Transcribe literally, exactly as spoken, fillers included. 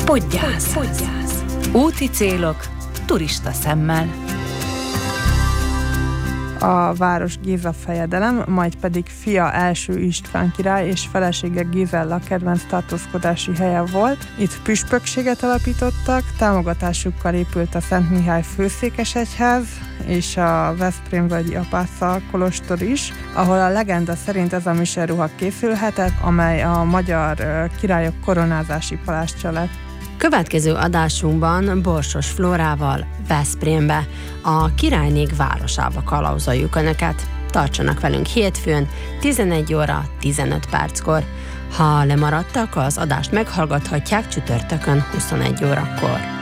Podgyász. Podgyász. Úti célok turista szemmel. A város Géza fejedelem, majd pedig fia első István király és felesége Gizella kedvenc tartózkodási helye volt. Itt püspökséget alapítottak, támogatásukkal épült a Szent Mihály főszékesegyház és a Veszprémvölgyi Apáca kolostor is, ahol a legenda szerint ez a miseruha készülhetett, amely a magyar királyok koronázási palástja lett. Következő adásunkban Borsos Flórával Veszprémbe, a királynég városába kalauzoljuk Önöket. Tartsanak velünk hétfőn, tizenegy óra tizenöt perckor. Ha lemaradtak, az adást meghallgathatják csütörtökön huszonegy órakor.